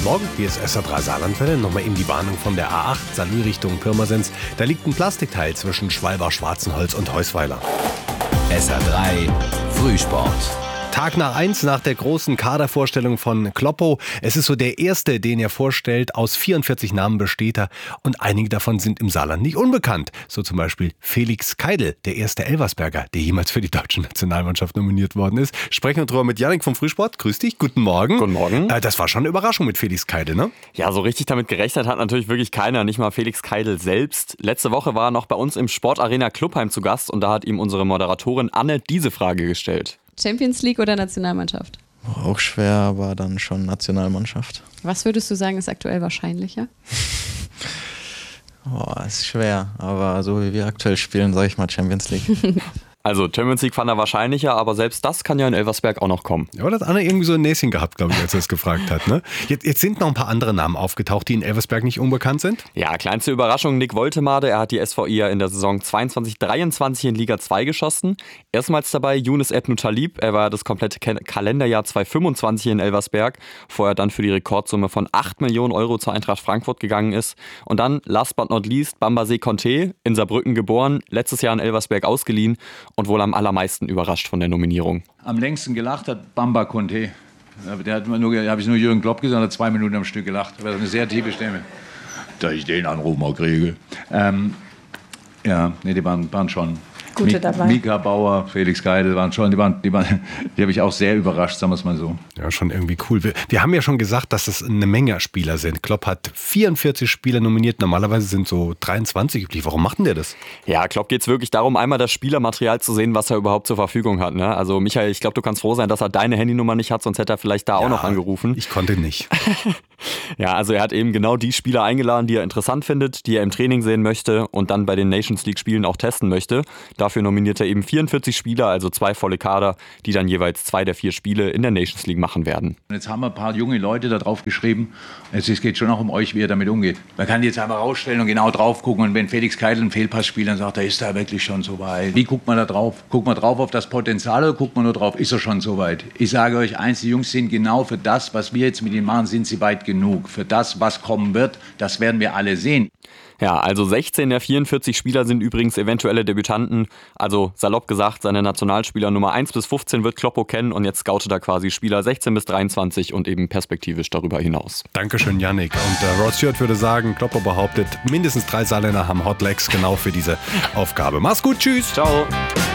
Morgen, hier ist SA3 Saarlandwelle. Nochmal eben die Warnung von der A8, Saarlouis Richtung Pirmasens. Da liegt ein Plastikteil zwischen Schwalbach-Schwarzenholz und Heusweiler. SA3 Frühsport. Tag nach 1 nach der großen Kadervorstellung von Kloppo. Es ist so der erste, den er vorstellt. Aus 44 Namen besteht er. Und einige davon sind im Saarland nicht unbekannt. So zum Beispiel Felix Keidel, der erste Elversberger, der jemals für die deutsche Nationalmannschaft nominiert worden ist. Sprechen wir drüber mit Jannik vom Frühsport. Grüß dich, guten Morgen. Guten Morgen. Das war schon eine Überraschung mit Felix Keidel, ne? Ja, so richtig damit gerechnet hat natürlich wirklich keiner, nicht mal Felix Keidel selbst. Letzte Woche war er noch bei uns im Sportarena Clubheim zu Gast und da hat ihm unsere Moderatorin Anne diese Frage gestellt. Champions League oder Nationalmannschaft? Auch schwer, aber dann schon Nationalmannschaft. Was würdest du sagen, ist aktuell wahrscheinlicher? Ist schwer, aber so wie wir aktuell spielen, sage ich mal Champions League. Also Champions League fand er wahrscheinlicher, aber selbst das kann ja in Elversberg auch noch kommen. Ja, das hat Anne irgendwie so ein Näschen gehabt, glaube ich, als er es gefragt hat. Ne? Jetzt sind noch ein paar andere Namen aufgetaucht, die in Elversberg nicht unbekannt sind. Ja, kleinste Überraschung, Nick Woltemade. Er hat die SVI ja in der Saison 22/23 in Liga 2 geschossen. Erstmals dabei Younes Ebnou-Talib. Er war ja das komplette Kalenderjahr 2025 in Elversberg, bevor er dann für die Rekordsumme von 8 Millionen Euro zur Eintracht Frankfurt gegangen ist. Und dann, last but not least, Bambasé Conté, in Saarbrücken geboren, letztes Jahr in Elversberg ausgeliehen und wohl am allermeisten überrascht von der Nominierung. Am längsten gelacht hat Bamba Conté. Da habe ich nur Jürgen Klopp gesagt, hat 2 Minuten am Stück gelacht. Das war eine sehr tiefe Stimme. Dass ich den Anruf mal kriege. Die waren schon. Gute dabei. Mika Bauer, Felix Keidel waren schon, die habe ich auch sehr überrascht, sagen wir es mal so. Ja, schon irgendwie cool. Wir haben ja schon gesagt, dass es eine Menge Spieler sind. Klopp hat 44 Spieler nominiert, normalerweise sind so 23 üblich. Warum macht denn der das? Ja, Klopp geht es wirklich darum, einmal das Spielermaterial zu sehen, was er überhaupt zur Verfügung hat. Ne? Also Michael, ich glaube, du kannst froh sein, dass er deine Handynummer nicht hat, sonst hätte er vielleicht da auch noch angerufen. Ich konnte nicht. Ja, also er hat eben genau die Spieler eingeladen, die er interessant findet, die er im Training sehen möchte und dann bei den Nations League Spielen auch testen möchte. Dafür nominiert er eben 44 Spieler, also 2 volle Kader, die dann jeweils 2 der 4 Spiele in der Nations League machen werden. Und jetzt haben wir ein paar junge Leute da drauf geschrieben. Es geht schon auch um euch, wie ihr damit umgeht. Man kann jetzt einmal rausstellen und genau drauf gucken. Und wenn Felix Keidel einen Fehlpass spielt, dann sagt er, ist er wirklich schon so weit? Wie guckt man da drauf? Guckt man drauf auf das Potenzial oder guckt man nur drauf, ist er schon so weit? Ich sage euch eins, die Jungs sind genau für das, was wir jetzt mit ihnen machen, sind sie weit genug. Für das, was kommen wird, das werden wir alle sehen. Ja, also 16 der 44 Spieler sind übrigens eventuelle Debütanten. Also salopp gesagt, seine Nationalspieler Nummer 1 bis 15 wird Kloppo kennen und jetzt scoutet er quasi Spieler 16 bis 23 und eben perspektivisch darüber hinaus. Dankeschön, Jannik. Und Rod Stewart würde sagen, Kloppo behauptet, mindestens 3 Saarländer haben Hot Legs genau für diese Aufgabe. Mach's gut, tschüss. Ciao.